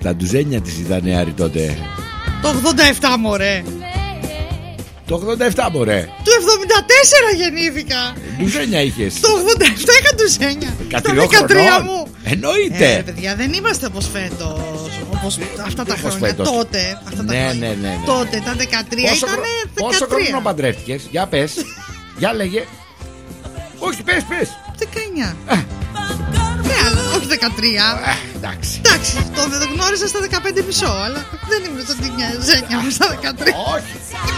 Στα ντουζένια της ήταν νεάρη τότε. Το 87 μωρέ. Το 87 μωρέ. Του 74 γεννήθηκα. Ντουζένια είχες. Το 87 είχα ντουζένια. Στα 13 μου. Εννοείται. Παιδιά, δεν είμαστε όπως φέτος. Όπως αυτά τα χρόνια. φέτος. Τότε. Αυτά τα χρόνια. Ναι. Τότε τα 13 ήταν 13. Πόσο χρόνο παντρεύτηκες? Για πες. Για λέγε. Όχι, πες. 19. Ναι, αλλά όχι 13. Εντάξει. Εντάξει, το γνώρισα στα 15 μισό, αλλά δεν ήμουν στο τινιά ζένια μου στα 13. Όχι.